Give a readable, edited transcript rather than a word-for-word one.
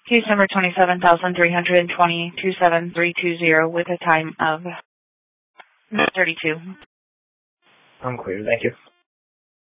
Case number 27,320-27320 with a time of 32. I'm clear, thank you.